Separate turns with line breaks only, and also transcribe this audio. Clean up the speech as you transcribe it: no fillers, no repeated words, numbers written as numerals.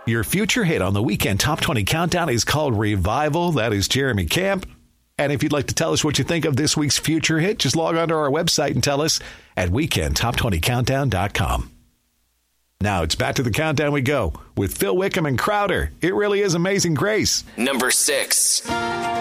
Your future hit on the Weekend Top 20 Countdown is called Revival. That is Jeremy Camp. And if you'd like to tell us what you think of this week's future hit, just log on to our website and tell us at weekendtop20countdown.com. Now it's back to the countdown we go with Phil Wickham and Crowder. It really is Amazing Grace.
Number 6.